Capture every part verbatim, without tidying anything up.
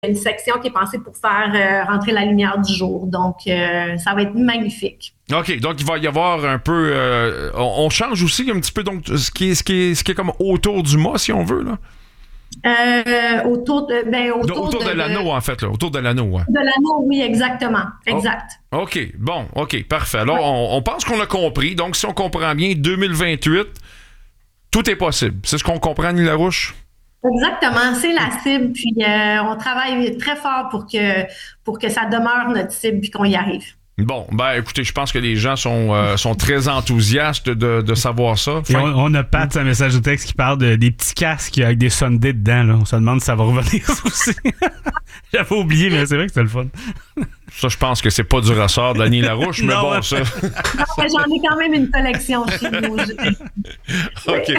une section qui est pensée pour faire euh, rentrer la lumière du jour. Donc, euh, ça va être magnifique. OK, donc il va y avoir un peu... Euh, on, on change aussi un petit peu donc ce qui est, ce qui est, ce qui est comme autour du mât, si on veut, là. Euh, autour de... Ben, autour, autour de, de l'anneau, en fait, là. Autour de l'anneau, ouais. De l'anneau, oui, exactement. Exact. Oh, OK, bon, OK, parfait. Alors, ouais. on, on pense qu'on a compris. Donc, si on comprend bien, deux mille vingt-huit, tout est possible. C'est ce qu'on comprend, Annie Larouche? Exactement, c'est la cible, puis euh, on travaille très fort pour que pour que ça demeure notre cible puis qu'on y arrive. Bon, ben écoutez, je pense que les gens sont, euh, sont très enthousiastes de, de savoir ça. Et on, on a Pat, un message de texte qui parle de, des petits casques avec des Sundays dedans. Là. On se demande si ça va revenir aussi. J'avais oublié, mais c'est vrai que c'est le fun. Ça, je pense que c'est pas du ressort d'Annie Larouche, mais non, bon, ça... Non, mais j'en ai quand même une collection chez nous. OK.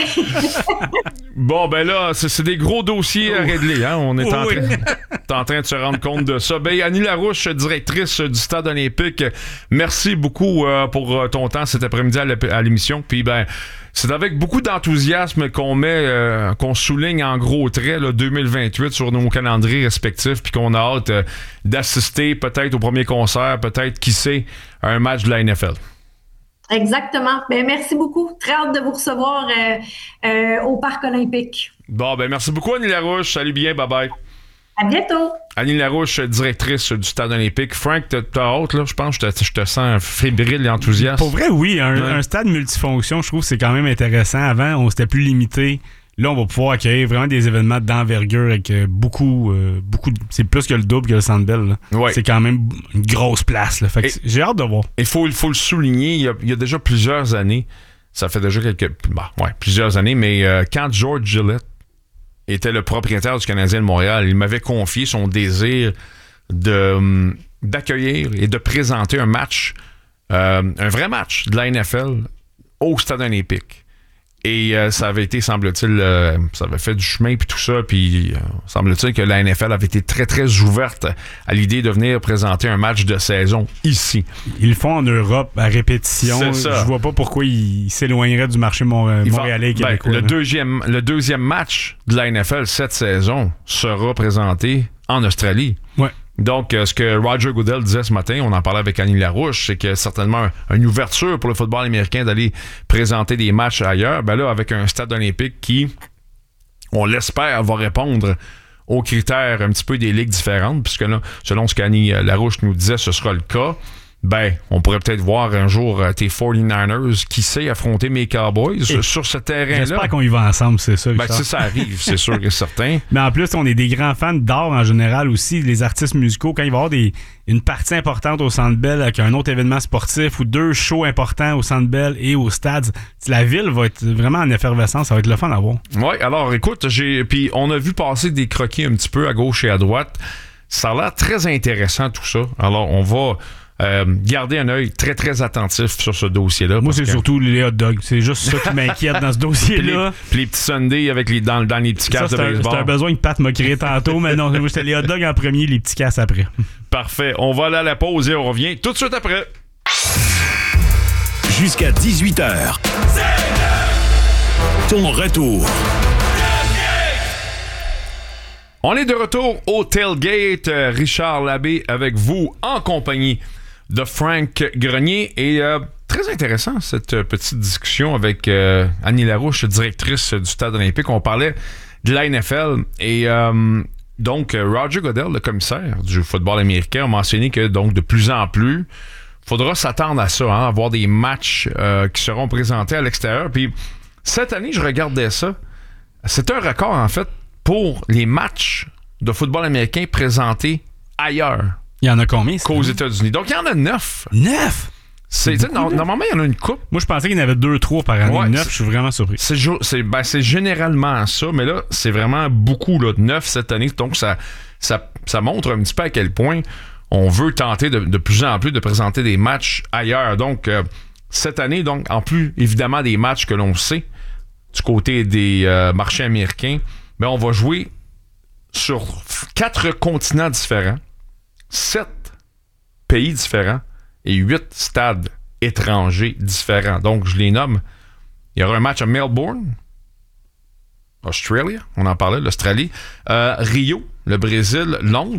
Bon, ben là, c'est, c'est des gros dossiers à régler. Hein? On est en, oui. train, en train de se rendre compte de ça. Ben, Annie Larouche, directrice du Stade olympique, merci beaucoup euh, pour ton temps cet après-midi à, à l'émission. Puis, ben... c'est avec beaucoup d'enthousiasme qu'on met, euh, qu'on souligne en gros traits là, deux mille vingt-huit sur nos calendriers respectifs, puis qu'on a hâte euh, d'assister peut-être au premier concert, peut-être, qui sait, à un match de la N F L. Exactement. Ben, merci beaucoup. Très hâte de vous recevoir euh, euh, au Parc olympique. Bon, ben merci beaucoup, Annie Larouche. Salut bien, bye-bye. À bientôt. Annie Larouche, directrice du Stade olympique. Frank, t'as, t'as hâte, là, je pense. Je te, je te sens fébrile et enthousiaste. Pour vrai, oui. Un, ouais. un stade multifonction, je trouve que c'est quand même intéressant. Avant, on s'était plus limité. Là, on va pouvoir accueillir vraiment des événements d'envergure avec euh, beaucoup... Euh, beaucoup de, c'est plus que le double que le Centre Bell. Là. Ouais. C'est quand même une grosse place. Là. Fait que et, j'ai hâte de voir. Il faut, faut le souligner. Il y, a, il y a déjà plusieurs années, ça fait déjà quelques... Bah, ouais, plusieurs années, mais euh, quand George Gillette était le propriétaire du Canadien de Montréal, il m'avait confié son désir de, d'accueillir et de présenter un match, euh, un vrai match de la N F L au Stade olympique. Et euh, ça avait été, semble-t-il, euh, ça avait fait du chemin puis tout ça, puis euh, semble-t-il que la N F L avait été très, très ouverte à l'idée de venir présenter un match de saison ici. Ils le font en Europe à répétition. C'est ça. Je vois pas pourquoi ils s'éloigneraient du marché mon- montréalais et québécois. Ben, le, deuxième, le deuxième match de la N F L cette saison sera présenté en Australie. Ouais. Donc, euh, ce que Roger Goodell disait ce matin, on en parlait avec Annie Larouche, c'est que certainement un, une ouverture pour le football américain d'aller présenter des matchs ailleurs. Ben là, avec un stade olympique qui, on l'espère, va répondre aux critères un petit peu des ligues différentes, puisque là, selon ce qu'Annie Larouche nous disait, ce sera le cas. Ben, on pourrait peut-être voir un jour euh, tes forty-niners, qui sait, affronter mes Cowboys et sur ce terrain-là. J'espère qu'on y va ensemble, c'est ça. Ben, si ça arrive, c'est sûr et certain. Mais en plus, on est des grands fans d'art en général aussi, les artistes musicaux. Quand il va y avoir des, une partie importante au Centre Bell avec un autre événement sportif ou deux shows importants au Centre Bell et au stade, la ville va être vraiment en effervescence. Ça va être le fun à voir. Oui, alors écoute, j'ai puis on a vu passer des croquis un petit peu à gauche et à droite. Ça a l'air très intéressant tout ça. Alors, on va... Euh, gardez un œil très, très attentif sur ce dossier-là. Moi, c'est que... surtout les hot dogs. C'est juste ça qui m'inquiète dans ce dossier-là. Puis les, les petits sundaes avec les, dans, dans les petits casses de baseball. C'est un besoin que Pat m'a créé tantôt, mais non, c'était les hot dogs en premier, les petits casses après. Parfait. On va aller à la pause et on revient tout de suite après. Jusqu'à dix-huit heures. Ton retour. On est de retour au Tailgate. Richard Labbé avec vous en compagnie de Frank Grenier. Et euh, très intéressant cette petite discussion avec euh, Annie Larouche, directrice du Stade olympique. On parlait de la N F L et euh, donc Roger Goodell, le commissaire du football américain, a mentionné que donc de plus en plus, il faudra s'attendre à ça, hein, avoir des matchs euh, qui seront présentés à l'extérieur. Puis cette année, je regardais ça. C'est un record en fait pour les matchs de football américain présentés ailleurs. Il y en a combien? Qu'aux États-Unis. Donc, il y en a neuf. Neuf? C'est, c'est non, normalement, il y en a une coupe. Moi, je pensais qu'il y en avait deux, trois par année. Ouais, neuf, je suis vraiment surpris. C'est, c'est, ben, c'est généralement ça, mais là, c'est vraiment beaucoup, là, neuf cette année. Donc, ça, ça, ça montre un petit peu à quel point on veut tenter de, de plus en plus de présenter des matchs ailleurs. Donc, euh, cette année, donc, en plus, évidemment, des matchs que l'on sait du côté des euh, marchés américains, ben, on va jouer sur quatre continents différents, sept pays différents et huit stades étrangers différents. Donc, je les nomme. Il y aura un match à Melbourne, Australia, on en parlait, l'Australie, euh, Rio, le Brésil, Londres,